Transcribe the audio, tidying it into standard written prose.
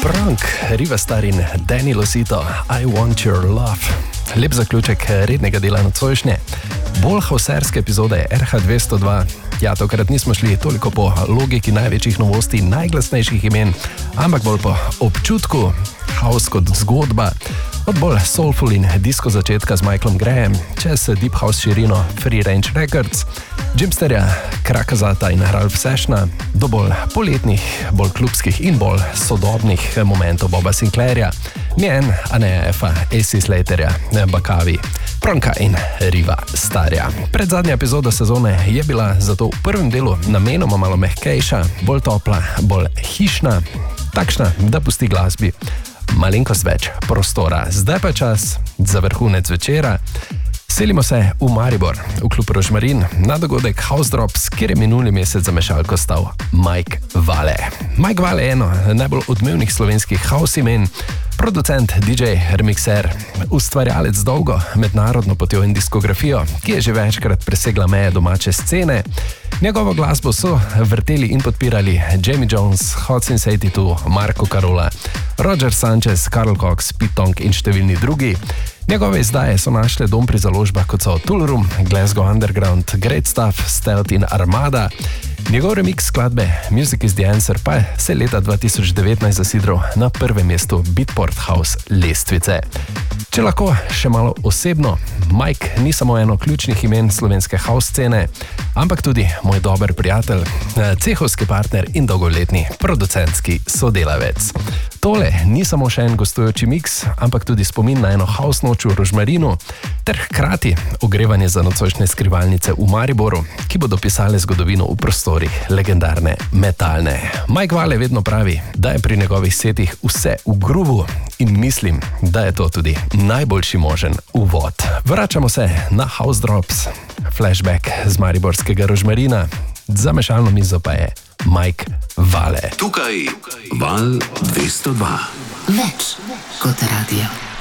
Bronk, Riva Star in Danny Losito, I Want Your Love. Lep zaključek rednega dela nocojšnje. Bolj hauserske epizode RH202. Ja, tokrat nismo šli toliko po logiki največjih novosti in najglasnejših imen, ampak bolj po občutku, house kot zgodba. Od bolj soulful in disco začetka z Michaelom Grayem, čez deep house širino Free Range Records, Jimsterja, Krakazata in Ralph Seshna, do bolj poletnih, bolj klubskih in bolj sodobnih momentov Boba Sinclairja, Njen, Anefa, AC Slaterja, Bakavi, Bronka in Riva Starja. Predzadnja epizoda sezone je bila zato v prvem delu namenoma malo mehkejša, bolj topla, bolj hišna, takšna, da pusti glasbi malenkost več prostora. Zdaj pa čas za vrhunec večera. Selimo se v Maribor, v klub Rožmarin, na dogodek House Drops, kjer je minuli mesec za mešalko stal Mike Vale. Mike Vale je eno najbolj odmevnih slovenskih house imen, producent, DJ, remixer, ustvarjalec z dolgo mednarodno potjo in diskografijo, ki je že večkrat presegla meje domače scene. Njegovo glasbo so vrteli in podpirali Jamie Jones, Hot Since 82, Marco Carola, Roger Sanchez, Carl Cox, Pete Tong in številni drugi. Njegove izdaje so našle dom pri založbah kot so Tool Room, Glasgow Underground, Great Stuff, Stealth in Armada. Njegov remix skladbe Music is the Answer pa se je leta 2019 zasidral na prvem mestu Beatport House lestvice. Če lahko še malo osebno, Mike ni samo eno ključnih imen slovenske house scene, ampak tudi moj dober prijatelj, cehovski partner in dolgoletni producentski sodelavec. Tole ni samo še en gostujoči mix, ampak tudi spomin na eno house noč v Rožmarinu, ter hkrati ogrevanje za nocojšnje skrivalnice v Mariboru, ki bodo pisale zgodovino v prostorih legendarne metalne. Mike Vale vedno pravi, da je pri njegovih setih vse v groovu in mislim, da je to tudi najboljši možen uvod. Vračamo se na House Drops, flashback z mariborskega Rožmarina, za mešalno mizo pa je Mike Vale. Tukaj Val 202. Več kot radio.